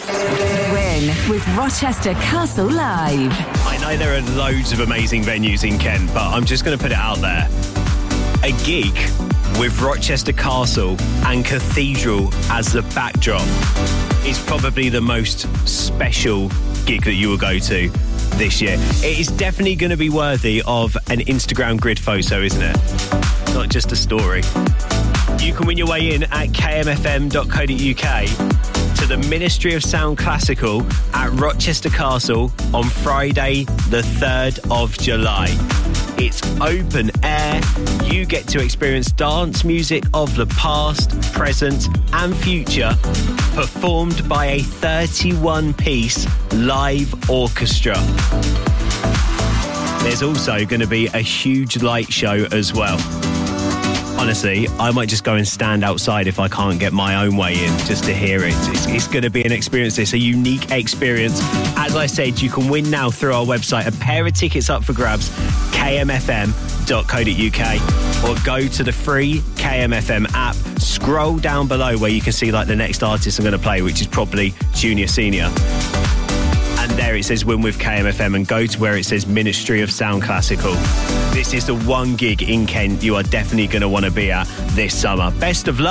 Win with Rochester Castle Live. I know there are loads of amazing venues in Kent, but I'm just going to put it out there. A gig with Rochester Castle and Cathedral as the backdrop is probably the most special gig that you will go to this year. It is definitely going to be worthy of an Instagram grid photo, isn't it? Not just a story. You can win your way in at kmfm.co.uk to the Ministry of Sound Classical at Rochester Castle on Friday the 3rd of July. It's open air. You get to experience dance music of the past, present and future, performed by a 31-piece live orchestra. There's also going to be a huge light show as well. Honestly, I might just go and stand outside if I can't get my own way in just to hear it. It's going to be an experience. It's a unique experience. As I said, you can win now through our website. A pair of tickets up for grabs, kmfm.co.uk, or go to the free KMFM app. Scroll down below where you can see like the next artist I'm going to play, which is probably Junior Senior. And there it says win with KMFM, and go to where it says Ministry of Sound Classical. This is the one gig in Kent you are definitely going to want to be at this summer. Best of luck.